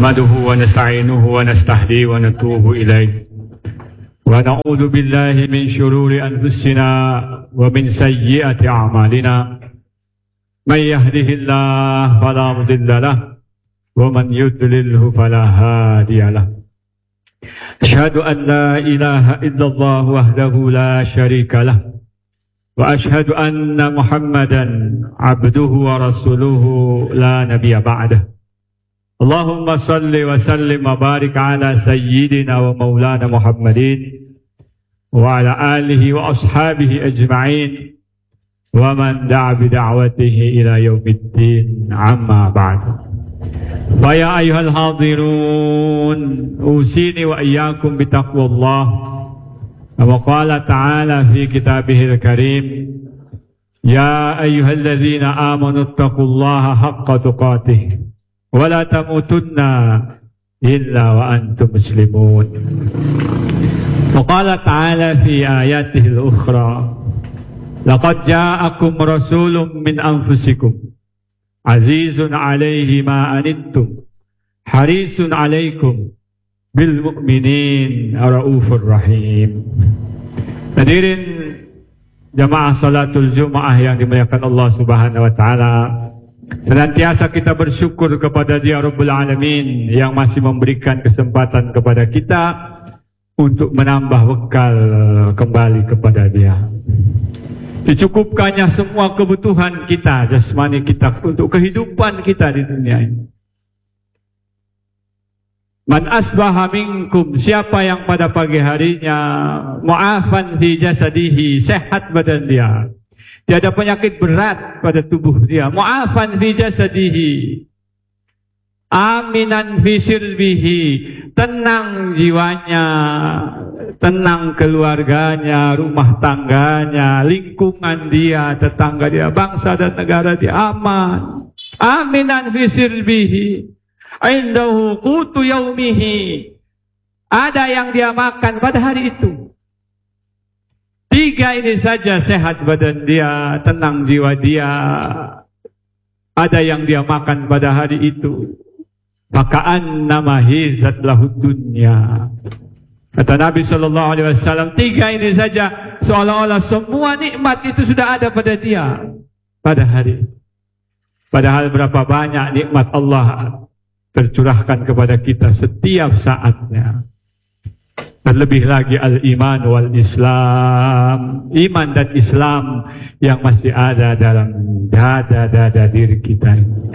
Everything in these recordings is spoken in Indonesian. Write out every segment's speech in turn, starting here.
نحمده ونستعينه ونستهديه ونتوب إليه ونعوذ بالله من شرور أنفسنا ومن سيئات أعمالنا من يهده الله فلا مضل له ومن يضلله فلا هادي له أشهد أن لا إله إلا الله وحده لا شريك له وأشهد أن محمدا عبده ورسوله لا نبي بعده اللهم صل وسلم وبارك على سيدنا ومولانا محمد وعلى آله وأصحابه أجمعين ومن دعا بدعوته إلى يوم الدين عما بعد فيا أيها الحاضرون أوصيني وإياكم بتقوى الله كما قال تعالى في كتابه الكريم يا أيها الذين آمنوا اتقوا الله حق تقاته ولا تموتن إلا وأنتم مسلمون وقال تعالى في آياته الأخرى لقد جاءكم رسول من أنفسكم عزيز عليه ما أنتم حريص عليكم بالمؤمنين رؤوف رحيم. Hadirin jamaah salatul Jumaah yang dimuliakan Allah Subhanahu wa taala, senantiasa kita bersyukur kepada Dia Rabbul Alamin yang masih memberikan kesempatan kepada kita untuk menambah bekal kembali kepada Dia. Dicukupkannya semua kebutuhan kita, jasmani kita, untuk kehidupan kita di dunia ini. Man asbaha minkum, siapa yang pada pagi harinya mu'afan fi jasadihi, sehat badan dia, tiada penyakit berat pada tubuh dia, mu'afan fi jasadihi, aminan fi sirbihi, tenang jiwanya, tenang keluarganya, rumah tangganya, lingkungan dia, tetangga dia, bangsa dan negara dia aman. Aminan fi sirbihi, indahu qutu yaumihi, ada yang dia makan pada hari itu. Tiga ini saja, sehat badan dia, tenang jiwa dia, ada yang dia makan pada hari itu. Maka annama hizat lahud dunya. Kata Nabi SAW, tiga ini saja seolah-olah semua nikmat itu sudah ada pada dia pada hari. Padahal berapa banyak nikmat Allah tercurahkan kepada kita setiap saatnya. Terlebih lagi al-iman wal Islam, iman dan Islam yang masih ada dalam dada-dada diri kita.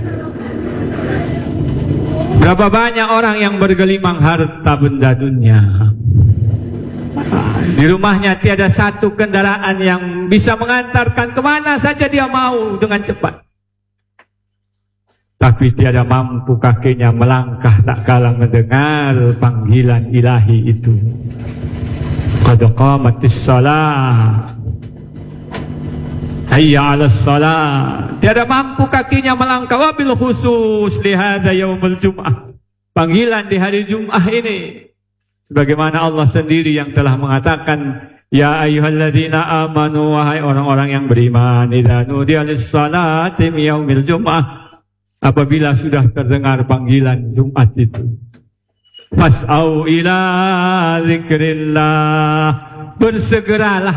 Berapa banyak orang yang bergelimang harta benda dunia, di rumahnya tiada satu kendaraan yang bisa mengantarkan kemana saja dia mau dengan cepat, tapi tiada mampu kakinya melangkah tak kala mendengar panggilan ilahi itu. Qad qamatis shalah, hayya 'alas shalah. Tiada mampu kakinya melangkah. Wabil khusus li hadza yaumul jum'ah, panggilan di hari Jumat ini, sebagaimana Allah sendiri yang telah mengatakan, ya ayyuhalladzina amanu, wahai orang-orang yang beriman, idza nudiya lis-salati yaumil jum'ah, apabila sudah terdengar panggilan Jumat itu, fas'au ila zikrillah, bersegeralah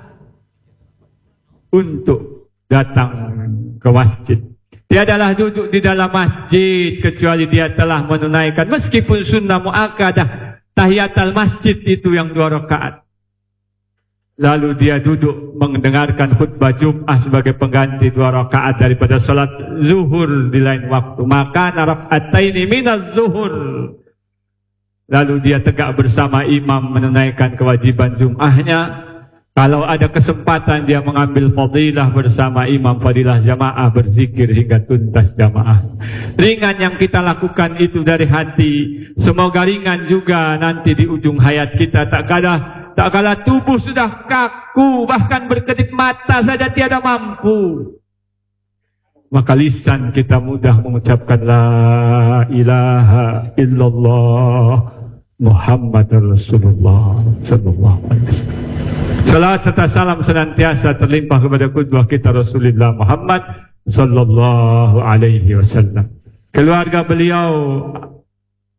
untuk datang ke masjid. Tiadalah duduk di dalam masjid kecuali dia telah menunaikan meskipun sunnah muakkadah, tahiyatul masjid itu yang 2 rakaat. Lalu dia duduk mendengarkan khutbah Jum'ah sebagai pengganti 2 rakaat daripada salat zuhur di lain waktu. Maka raka'ataini minaz zuhur. Lalu dia tegak bersama imam menunaikan kewajiban Jum'ahnya. Kalau ada kesempatan dia mengambil fadilah bersama imam, fadilah jamaah, berzikir hingga tuntas jamaah. Ringan yang kita lakukan itu dari hati. Semoga ringan juga nanti di ujung hayat kita. Tak kala tubuh sudah kaku, bahkan berkedip mata saja tiada mampu, maka lisan kita mudah mengucapkan la ilaha illallah Muhammad Rasulullah sallallahu alaihi wasallam. Salawat serta salam senantiasa terlimpah kepada qudwah kita Rasulullah Muhammad sallallahu alaihi wasallam. Keluarga beliau,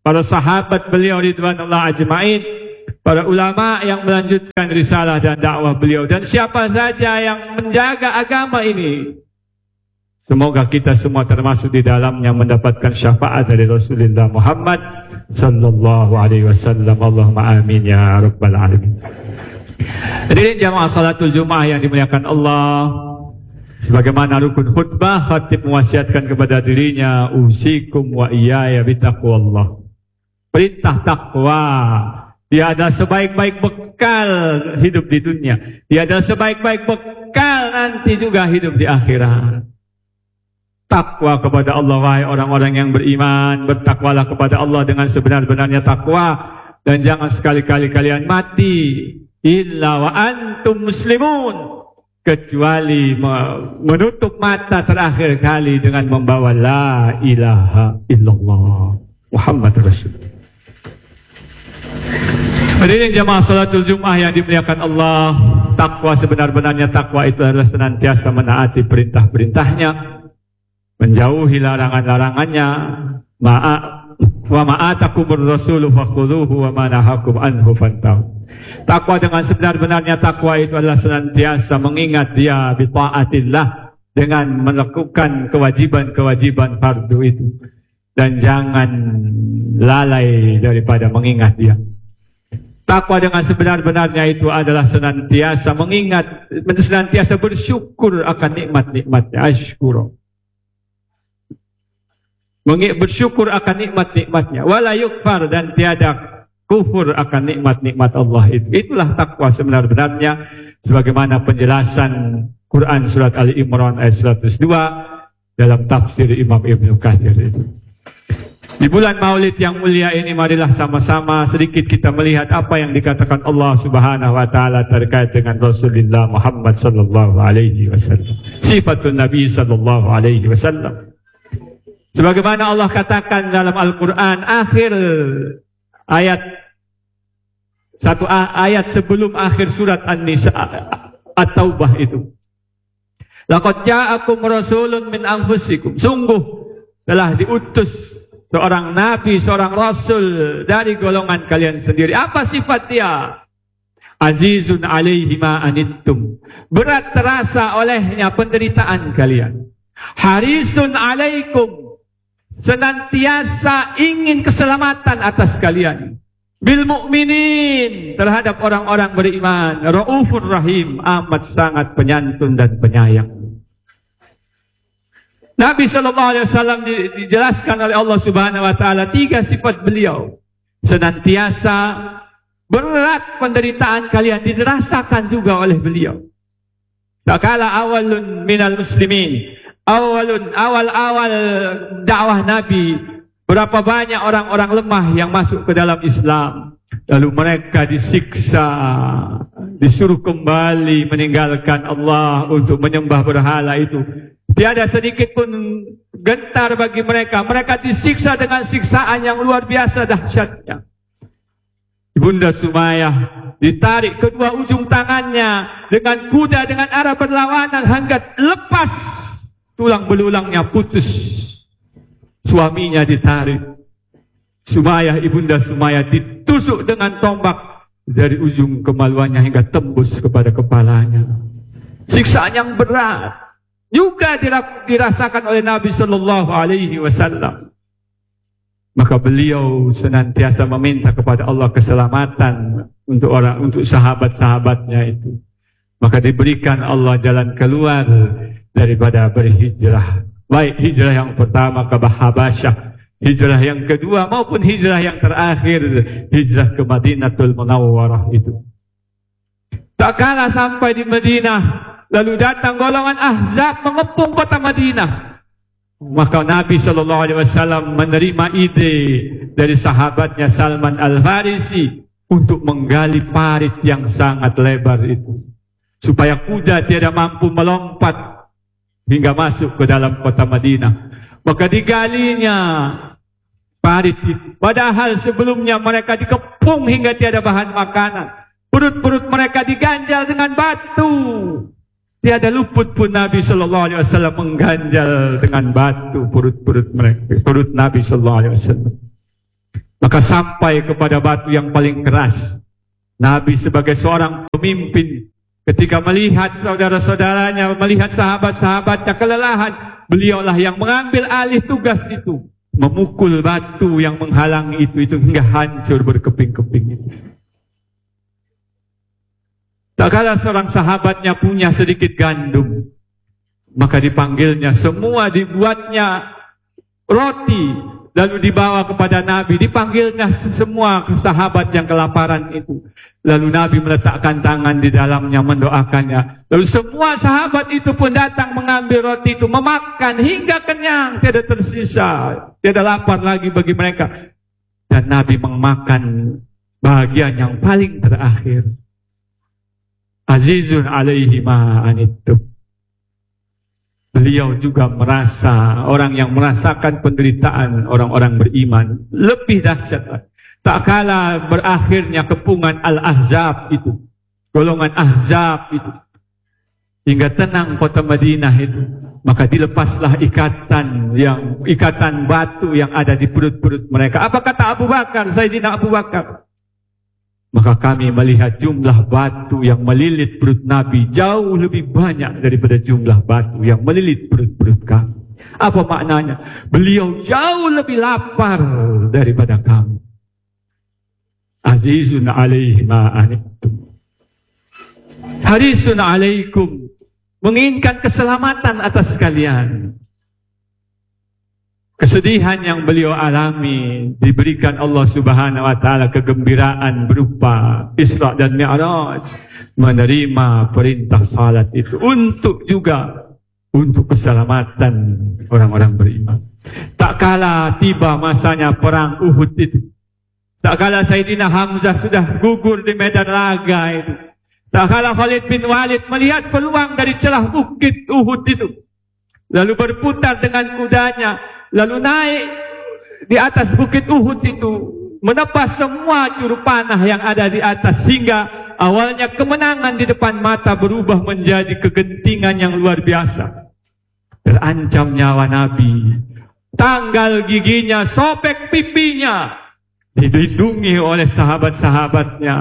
para sahabat beliau ridwanullah ajma'in, para ulama yang melanjutkan risalah dan dakwah beliau, dan siapa saja yang menjaga agama ini. Semoga kita semua termasuk di dalamnya mendapatkan syafaat dari Rasulullah Muhammad sallallahu alaihi wasallam. Allahumma amin ya rabbal alamin. Hadirin jamaah salatul Jumat yang dimuliakan Allah, sebagaimana rukun khutbah, khatib mewasiatkan kepada dirinya, usikum wa iyaya bitaqwallah. Perintah takwa. Dia adalah sebaik-baik bekal hidup di dunia. Dia adalah sebaik-baik bekal nanti juga hidup di akhirat. Takwa kepada Allah, wahai orang-orang yang beriman, bertakwalah kepada Allah dengan sebenar-benarnya takwa, dan jangan sekali-kali kalian mati illa wa antum muslimun, kecuali menutup mata terakhir kali dengan membawa la ilaha illallah Muhammad Rasulullah. Hadirin jamaah salatul Jumat yang dimuliakan Allah, takwa sebenar-benarnya takwa itu adalah senantiasa menaati perintah-perintahnya, menjauhi larangan-larangannya. Wa ma'atakumur rasulu fakhudhuhu wa ma nahakum anhu fantahu. Takwa dengan sebenar-benarnya takwa itu adalah senantiasa mengingat dia bi taatillah, dengan melakukan kewajiban-kewajiban fardu itu, dan jangan lalai daripada mengingat dia. Takwa dengan sebenar-benarnya itu adalah senantiasa mengingat, senantiasa bersyukur akan nikmat-nikmatnya. Ashkuru, bersyukur akan nikmat-nikmatnya. Wala yukfar, dan tiada kufur akan nikmat-nikmat Allah itu. Itulah takwa sebenar-benarnya, sebagaimana penjelasan Quran surat Ali Imran ayat 102 dalam tafsir Imam Ibnu Katsir itu. Di bulan Maulid yang mulia ini, marilah sama-sama sedikit kita melihat apa yang dikatakan Allah Subhanahu wa taala terkait dengan Rasulullah Muhammad sallallahu alaihi wasallam. Sifatun Nabi sallallahu alaihi wasallam. Sebagaimana Allah katakan dalam Al-Qur'an, akhir ayat, satu ayat sebelum akhir surat An-Nisa At-Taubah itu. Laqad ja'akum rasulun min anfusikum. Sungguh telah diutus seorang nabi, seorang rasul dari golongan kalian sendiri. Apa sifat dia? Azizun alaihi ma anittum. Berat terasa olehnya penderitaan kalian. Harisun alaikum. Senantiasa ingin keselamatan atas kalian. Bil mu'minin, terhadap orang-orang beriman. Raufur rahim, amat sangat penyantun dan penyayang. Nabi SAW dijelaskan oleh Allah Subhanahu wa taala 3 sifat beliau. Senantiasa berat penderitaan kalian dirasakan juga oleh beliau. Tak kala awalun minal muslimin, awal-awal dakwah Nabi, berapa banyak orang-orang lemah yang masuk ke dalam Islam, lalu mereka disiksa, disuruh kembali meninggalkan Allah untuk menyembah berhala itu. Tiada sedikit pun gentar bagi mereka. Mereka disiksa dengan siksaan yang luar biasa dahsyatnya. Ibunda Sumayyah ditarik kedua ujung tangannya dengan kuda dengan arah berlawanan hingga lepas, tulang belulangnya putus. Suaminya ditarik. Sumayyah, Ibunda Sumayyah ditusuk dengan tombak dari ujung kemaluannya hingga tembus kepada kepalanya. Siksaan yang berat juga dirasakan oleh Nabi Sallallahu Alaihi Wasallam. Maka beliau senantiasa meminta kepada Allah keselamatan untuk sahabat-sahabatnya itu. Maka diberikan Allah jalan keluar daripada berhijrah. Baik hijrah yang pertama ke Habasyah, hijrah yang kedua maupun hijrah yang terakhir, hijrah ke Madinatul Munawwarah itu. Tak kala sampai di Madinah, lalu datang golongan Ahzab mengepung kota Madinah. Maka Nabi SAW menerima ide dari sahabatnya Salman Al-Farisi untuk menggali parit yang sangat lebar itu, supaya kuda tiada mampu melompat hingga masuk ke dalam kota Madinah. Maka digalinya parit itu. Padahal sebelumnya mereka dikepung hingga tiada bahan makanan. Perut-perut mereka diganjal dengan batu. Tiada luput pun Nabi SAW mengganjal dengan batu perut-perut mereka, perut Nabi SAW. Maka sampai kepada batu yang paling keras. Nabi sebagai seorang pemimpin, ketika melihat saudara-saudaranya, melihat sahabat-sahabatnya kelelahan, beliaulah yang mengambil alih tugas itu, memukul batu yang menghalangi itu hingga hancur berkeping-keping itu. Tak kala seorang sahabatnya punya sedikit gandum, maka dipanggilnya, semua dibuatnya roti, lalu dibawa kepada Nabi, dipanggilnya semua sahabat yang kelaparan itu. Lalu Nabi meletakkan tangan di dalamnya, mendoakannya. Lalu semua sahabat itu pun datang mengambil roti itu, memakan hingga kenyang, tiada tersisa, tiada lapar lagi bagi mereka. Dan Nabi memakan bagian yang paling terakhir. Azizun alaihi ma anittum. Beliau juga merasa, orang yang merasakan penderitaan orang-orang beriman lebih dahsyat. Tak kala berakhirnya kepungan Al-Ahzab itu, golongan Ahzab itu, hingga tenang kota Madinah itu, maka dilepaslah ikatan batu yang ada di perut-perut mereka. Apa kata Abu Bakar, Sayyidina Abu Bakar? Maka kami melihat jumlah batu yang melilit perut Nabi jauh lebih banyak daripada jumlah batu yang melilit perut-perut kami. Apa maknanya? Beliau jauh lebih lapar daripada kami. Azizun alaihi ma anittum, harisun alaikum, menginginkan keselamatan atas kalian. Kesedihan yang beliau alami diberikan Allah Subhanahu wa taala kegembiraan berupa Isra dan Mi'raj, menerima perintah salat itu untuk keselamatan orang-orang beriman. Tak kala tiba masanya perang Uhud itu, tak kala Sayyidina Hamzah sudah gugur di medan laga itu, tak kala Khalid bin Walid melihat peluang dari celah bukit Uhud itu, lalu berputar dengan kudanya, lalu naik di atas bukit Uhud itu, menebas semua juru panah yang ada di atas, hingga awalnya kemenangan di depan mata berubah menjadi kegentingan yang luar biasa. Terancam nyawa Nabi, tanggal giginya, sobek pipinya, dilindungi oleh sahabat-sahabatnya.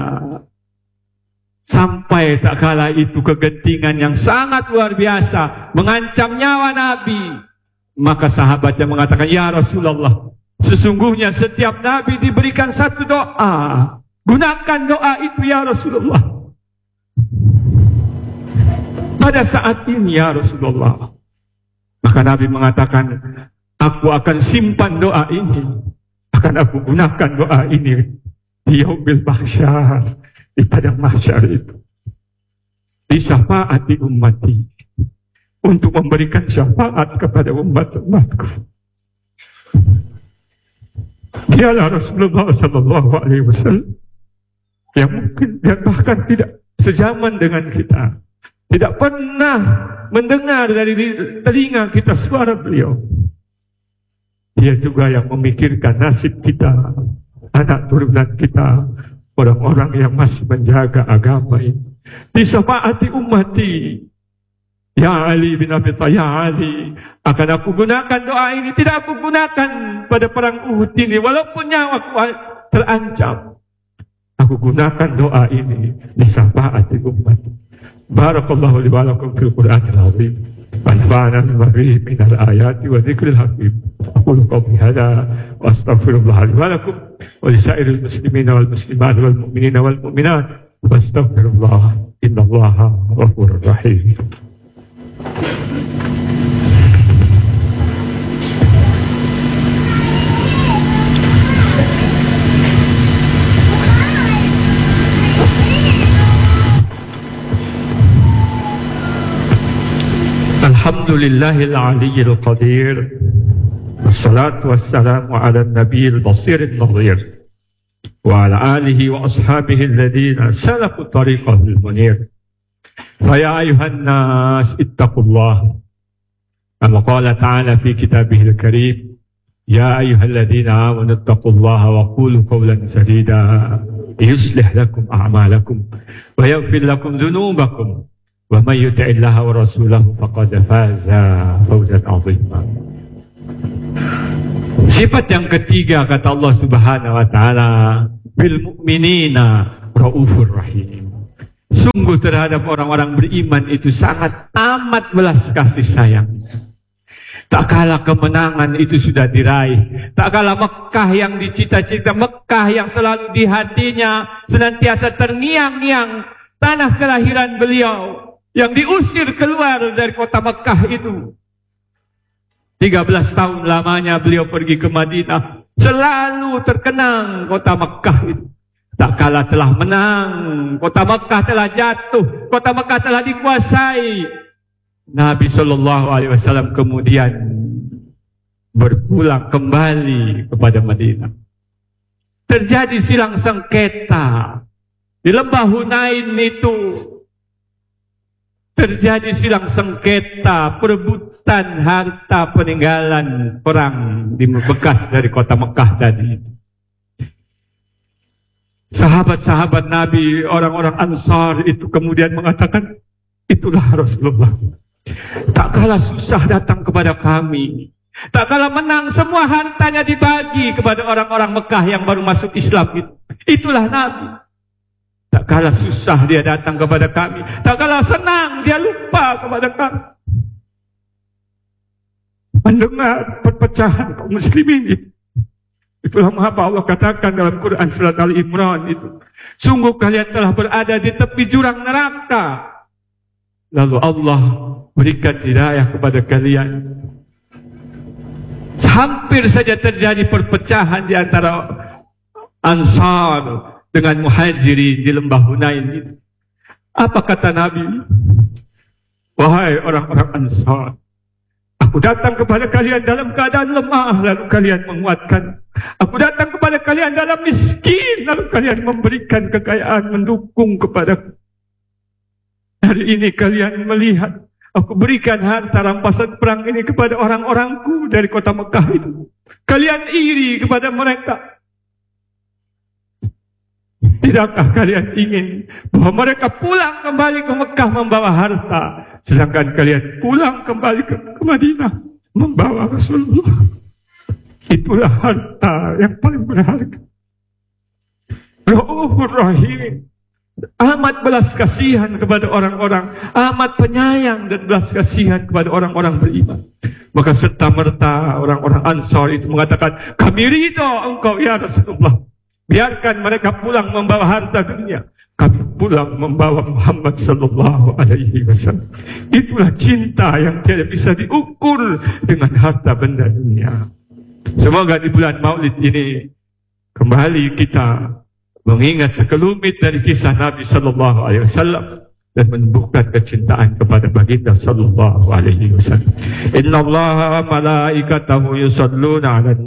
Sampai tak kala itu kegentingan yang sangat luar biasa mengancam nyawa Nabi. Maka sahabatnya mengatakan, ya Rasulullah, sesungguhnya setiap Nabi diberikan satu doa. Gunakan doa itu ya Rasulullah. Pada saat ini ya Rasulullah. Maka Nabi mengatakan, aku akan simpan doa ini, akan aku gunakan doa ini di yaumil mahsyar, di padang mahsyar itu, di syafaati ummati, untuk memberikan syafaat kepada umat-umatku. Dialah Rasulullah SAW yang mungkin dan bahkan tidak sejaman dengan kita, tidak pernah mendengar dari telinga kita suara beliau. Dia juga yang memikirkan nasib kita, anak turunan kita, orang-orang yang masih menjaga agama ini. Di syafaati ummati, ya Ali bin Abi Thalib, ya Ali, akan aku gunakan doa ini. Tidak aku gunakan pada perang Uhud ini, walaupun nyawaku terancam. Aku gunakan doa ini di syafaati umat. Barakallahu li wa lakum fil Qur'anil azim. Wa nafa'ana bima fihi minal ayati wa dzikril hakim. Aqulu qawli hadza wa astaghfirullah li wa lakum wa li sa'iril muslimina wal muslimat wal mu'minina wal mu'minat. Wastaghfirullah, innallaha ghafurur rahim. Alhamdulillahil aliyyil qadir, wassalatu wassalamu ala nabiyil basiril nadhir, wa ala alihi wa ashabihi alladhina salaku tariqahul munir. Faya ayuhan nas ittaqullah, kama qala ta'ala fi kitabihil karim, ya ayyuhalladzina amanu ittaqullaha wa qulu qawlan sadida yuslih lakum a'malakum wa yaghfir lakum dhunubakum wa may yuti'illaha wa rasulahu faqad faza fawzan 'azima. Sifat yang ketiga kata Allah Subhanahu wa taala, bil mu'minina raufur rahim. Sungguh terhadap orang-orang beriman itu sangat amat belas kasih sayang. Tak kala kemenangan itu sudah diraih, tak kala Mekah yang dicita-cita, Mekah yang selalu di hatinya senantiasa terngiang-ngiang, tanah kelahiran beliau yang diusir keluar dari kota Mekah itu. 13 tahun lamanya beliau pergi ke Madinah, selalu terkenang kota Mekah itu. Tak kala telah menang, kota Mekah telah jatuh, kota Mekah telah dikuasai, Nabi SAW kemudian berpulang kembali kepada Madinah. Terjadi silang sengketa di lembah Hunain itu. Terjadi silang sengketa, perebutan harta peninggalan perang di bekas dari kota Mekah tadi. Sahabat-sahabat Nabi, orang-orang Ansar itu kemudian mengatakan, itulah Rasulullah. Tak kalah susah datang kepada kami, tak kalah menang, semua hartanya dibagi kepada orang-orang Mekah yang baru masuk Islam itu. Itulah Nabi. Tak kalah susah dia datang kepada kami, tak kalah senang dia lupa kepada kami. Mendengar perpecahan kaum muslimin itu. Itulah mengapa Allah katakan dalam Quran surat Al-Imran itu, sungguh kalian telah berada di tepi jurang neraka, lalu Allah berikan hidayah kepada kalian. Hampir saja terjadi perpecahan di antara Ansar dengan Muhajirin di lembah Hunain itu. Apa kata Nabi? Wahai orang-orang Ansar, aku datang kepada kalian dalam keadaan lemah, lalu kalian menguatkan. Aku datang kepada kalian dalam miskin, lalu kalian memberikan kekayaan, mendukung kepada. Hari ini kalian melihat aku berikan harta rampasan perang ini kepada orang-orangku dari kota Mekah itu. Kalian iri kepada mereka. Tidakkah kalian ingin bahwa mereka pulang kembali ke Mekah membawa harta, sedangkan kalian pulang kembali ke Madinah membawa Rasulullah? Itulah harta yang paling berharga. Raufur Rahim, amat belas kasihan kepada orang-orang, amat penyayang dan belas kasihan kepada orang-orang beriman. Maka serta-merta orang-orang Ansar itu mengatakan, kami ridho engkau ya Rasulullah. Biarkan mereka pulang membawa harta dunia, kami pulang membawa Muhammad sallallahu alaihi wasallam. Itulah cinta yang tidak bisa diukur dengan harta benda dunia. Semoga di bulan Maulid ini kembali kita mengingat sekelumit dari kisah Nabi sallallahu alaihi wasallam dan menumbuhkan kecintaan kepada baginda sallallahu alaihi wasallam. Innallaha wa malaikatahu yusholluna 'alan